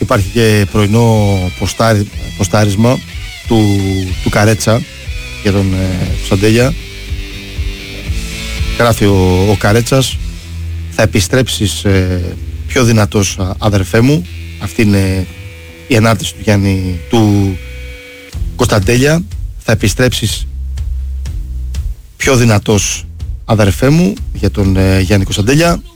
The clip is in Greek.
υπάρχει και πρωινό ποστάρισμα του Καρέτσα για τον Κωνσταντέλια. Γράφει ο Καρέτσας: θα επιστρέψεις πιο δυνατός, αδερφέ μου. Αυτή είναι η ανάρτηση του Γιάννη του Κωνσταντέλια. Θα επιστρέψεις πιο δυνατός, αδερφέ μου, για τον Γιάννη Κωνσταντέλια.